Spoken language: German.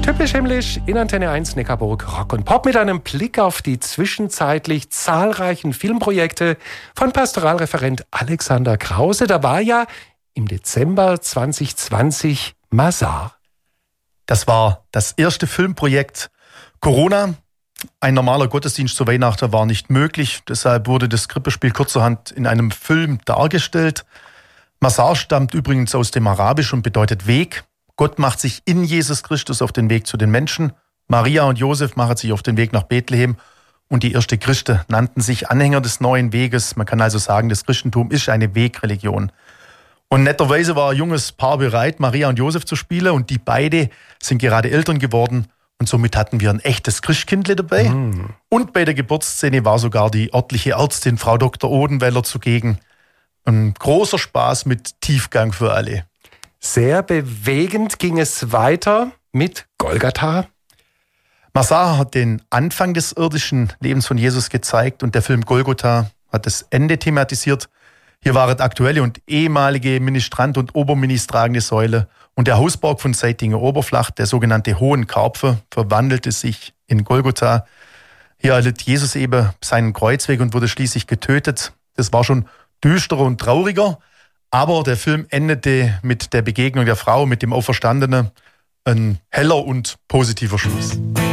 Typisch himmlisch in Antenne 1 Neckarburg Rock und Pop mit einem Blick auf die zwischenzeitlich zahlreichen Filmprojekte von Pastoralreferent Alexander Krause. Da war ja im Dezember 2020 Mazar. Das war das erste Filmprojekt. Corona, ein normaler Gottesdienst zu Weihnachten war nicht möglich. Deshalb wurde das Krippenspiel kurzerhand in einem Film dargestellt. Mazar stammt übrigens aus dem Arabischen und bedeutet Weg. Gott macht sich in Jesus Christus auf den Weg zu den Menschen. Maria und Josef machen sich auf den Weg nach Bethlehem. Und die ersten Christen nannten sich Anhänger des neuen Weges. Man kann also sagen, das Christentum ist eine Wegreligion. Und netterweise war ein junges Paar bereit, Maria und Josef zu spielen. Und die beide sind gerade Eltern geworden. Und somit hatten wir ein echtes Christkindle dabei. Und bei der Geburtsszene war sogar die örtliche Ärztin, Frau Dr. Odenweller, zugegen. Ein großer Spaß mit Tiefgang für alle. Sehr bewegend ging es weiter mit Golgatha. Mazar hat den Anfang des irdischen Lebens von Jesus gezeigt und der Film Golgotha hat das Ende thematisiert. Hier waren aktuelle und ehemalige Ministrant und oberministragende Säule und der Hausberg von Seitinger Oberflach, der sogenannte Hohen Karpfe, verwandelte sich in Golgotha. Hier erlitt Jesus eben seinen Kreuzweg und wurde schließlich getötet. Das war schon düsterer und trauriger, aber der Film endete mit der Begegnung der Frau mit dem Auferstandenen. Ein heller und positiver Schluss.